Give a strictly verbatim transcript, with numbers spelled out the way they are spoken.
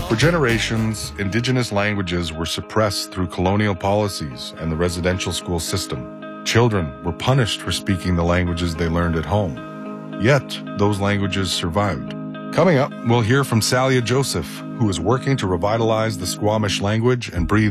For generations, Indigenous languages were suppressed through colonial policies and the residential school system. Children were punished for speaking the languages they learned at home. Yet, those languages survived. Coming up, we'll hear from Salia Joseph, who is working to revitalize the Squamish language and breathe